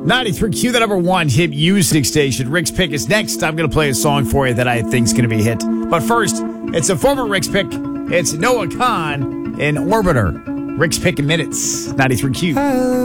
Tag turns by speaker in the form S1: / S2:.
S1: 93Q, the number one hit music station. Rick's Pick is next. I'm going to play a song for you that I think is going to be a hit. But first, it's a former Rick's Pick. It's Noah Kahan in Orbiter. Rick's Pick in minutes. 93Q.